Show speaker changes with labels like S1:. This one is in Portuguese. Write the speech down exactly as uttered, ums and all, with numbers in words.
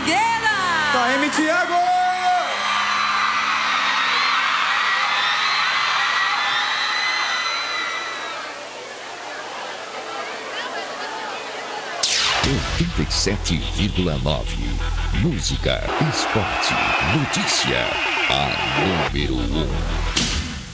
S1: Nogueira!
S2: K M Thiago!
S3: oitenta e sete vírgula nove. Música, esporte, notícia. A número um.